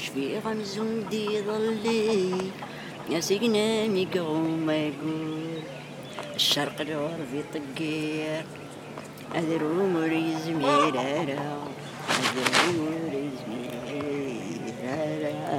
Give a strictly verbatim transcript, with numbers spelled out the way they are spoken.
في غمزون دي ظلي يا سيقنا ميقوم ما يقول الشرق الغرب يطقير أذرو مريز ميرارا أذرو مريز ميرارا